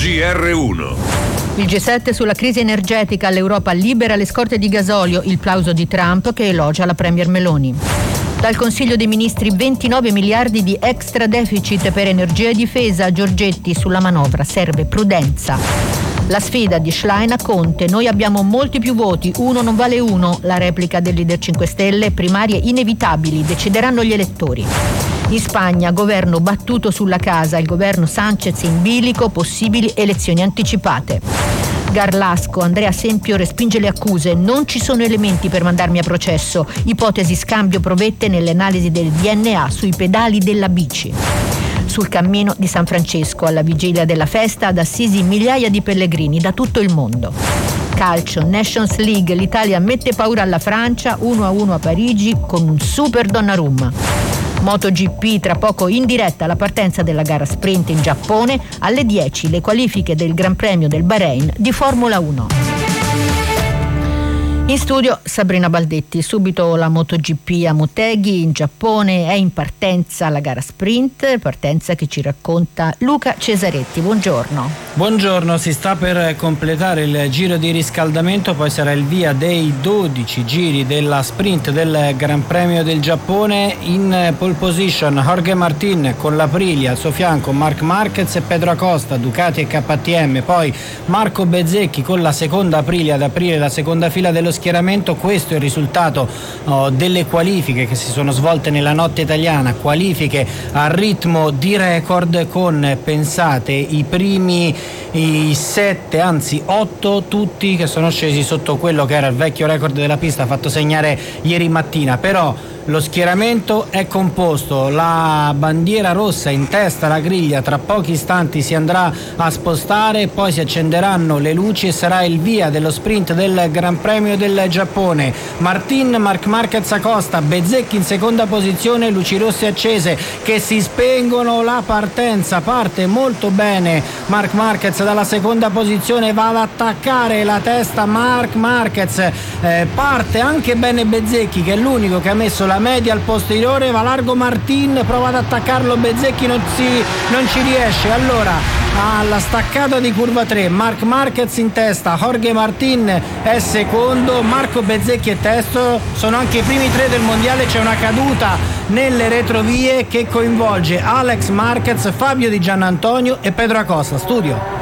GR1. Il G7 sulla crisi energetica, l'Europa libera le scorte di gasolio, il plauso di Trump che elogia la Premier Meloni. Dal Consiglio dei Ministri 29 miliardi di extra deficit per energia e difesa, Giorgetti sulla manovra, serve prudenza. La sfida di Schlein a Conte, noi abbiamo molti più voti, uno non vale uno, la replica del leader 5 Stelle, primarie inevitabili, decideranno gli elettori. In Spagna, governo battuto sulla casa, il governo Sánchez in bilico, possibili elezioni anticipate. Garlasco, Andrea Sempio respinge le accuse, non ci sono elementi per mandarmi a processo, ipotesi scambio provette nelle analisi del DNA sui pedali della bici. Sul cammino di San Francesco, alla vigilia della festa, ad Assisi migliaia di pellegrini da tutto il mondo. Calcio, Nations League, l'Italia mette paura alla Francia, 1-1 a Parigi con un super Donnarumma. MotoGP, tra poco in diretta la partenza della gara sprint in Giappone, alle 10 le qualifiche del Gran Premio del Bahrain di Formula 1. In studio Sabrina Baldetti, subito la MotoGP a Motegi in Giappone, è in partenza la gara sprint, partenza che ci racconta Luca Cesaretti. Buongiorno. Buongiorno, si sta per completare il giro di riscaldamento, poi sarà il via dei 12 giri della sprint del Gran Premio del Giappone. In pole position Jorge Martin con l'Aprilia, al suo fianco Marc Marquez e Pedro Acosta, Ducati e KTM, poi Marco Bezzecchi con la seconda Aprilia ad aprire la seconda fila dello schieramento. Questo è il risultato delle qualifiche che si sono svolte nella notte italiana, qualifiche a ritmo di record con, pensate, i primi 7, anzi 8 tutti che sono scesi sotto quello che era il vecchio record della pista fatto segnare ieri mattina. Però lo schieramento è composto, la bandiera rossa in testa alla griglia tra pochi istanti si andrà a spostare, poi si accenderanno le luci e sarà il via dello sprint del Gran Premio del Giappone. Martin, Marc Marquez, Acosta, Bezzecchi in seconda posizione, luci rosse accese che si spengono, la partenza parte molto bene. Marc Marquez dalla seconda posizione va ad attaccare la testa Marc Marquez, parte anche bene Bezzecchi che è l'unico che ha messo la media al posteriore, va largo Martin, prova ad attaccarlo Bezzecchi, non ci riesce. Allora alla staccata di curva 3 Marc Marquez in testa, Jorge Martin è secondo, Marco Bezzecchi è terzo, sono anche i primi 3 del mondiale. C'è una caduta nelle retrovie che coinvolge Alex Marquez, Fabio Di Giannantonio e Pedro Acosta. Studio.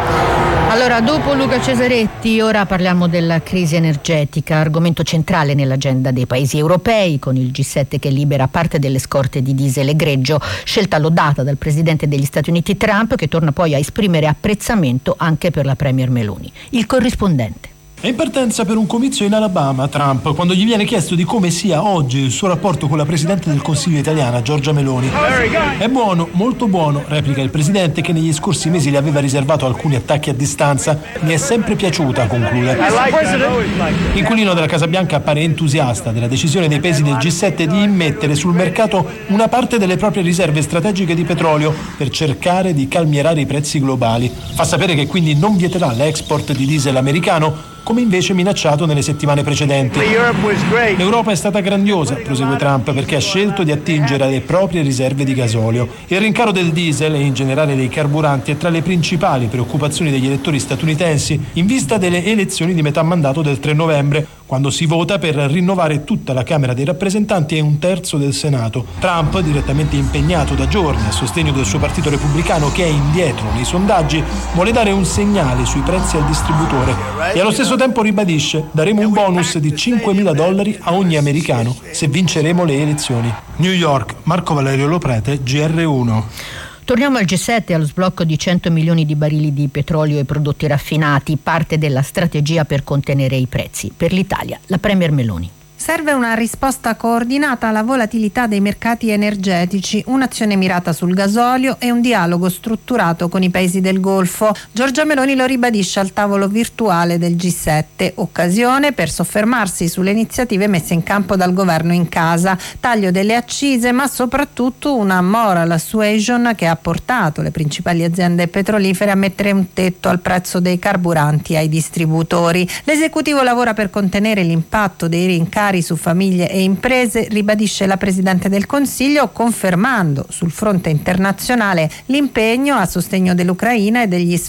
Allora, dopo Luca Cesaretti, ora parliamo della crisi energetica, argomento centrale nell'agenda dei paesi europei, con il G7 che libera parte delle scorte di diesel e greggio, scelta lodata dal presidente degli Stati Uniti Trump, che torna poi a esprimere apprezzamento anche per la Premier Meloni. Il corrispondente. È in partenza per un comizio in Alabama Trump, quando gli viene chiesto di come sia oggi il suo rapporto con la Presidente del Consiglio italiana, Giorgia Meloni. È buono, molto buono, replica il Presidente che negli scorsi mesi le aveva riservato alcuni attacchi a distanza. Mi è sempre piaciuta, conclude. L'inquilino della Casa Bianca appare entusiasta della decisione dei paesi del G7 di immettere sul mercato una parte delle proprie riserve strategiche di petrolio per cercare di calmierare i prezzi globali. Fa sapere che quindi non vieterà l'export di diesel americano, come invece minacciato nelle settimane precedenti. L'Europa è stata grandiosa, prosegue Trump, perché ha scelto di attingere alle proprie riserve di gasolio. Il rincaro del diesel e in generale dei carburanti è tra le principali preoccupazioni degli elettori statunitensi in vista delle elezioni di metà mandato del 3 novembre, quando si vota per rinnovare tutta la Camera dei rappresentanti e un terzo del Senato. Trump, direttamente impegnato da giorni a sostegno del suo partito repubblicano che è indietro nei sondaggi, vuole dare un segnale sui prezzi al distributore e allo stesso tempo ribadisce: daremo un bonus di $5.000 a ogni americano se vinceremo le elezioni. New York, Marco Valerio Loprete, GR1. Torniamo al G7 e allo sblocco di 100 milioni di barili di petrolio e prodotti raffinati, parte della strategia per contenere i prezzi. Per l'Italia, la Premier Meloni. Serve una risposta coordinata alla volatilità dei mercati energetici, un'azione mirata sul gasolio e un dialogo strutturato con i paesi del Golfo. Giorgia Meloni lo ribadisce al tavolo virtuale del G7, occasione per soffermarsi sulle iniziative messe in campo dal governo in casa, taglio delle accise ma soprattutto una moral suasion che ha portato le principali aziende petrolifere a mettere un tetto al prezzo dei carburanti ai distributori. L'esecutivo lavora per contenere l'impatto dei rincari su famiglie e imprese, ribadisce la Presidente del Consiglio, confermando sul fronte internazionale l'impegno a sostegno dell'Ucraina e degli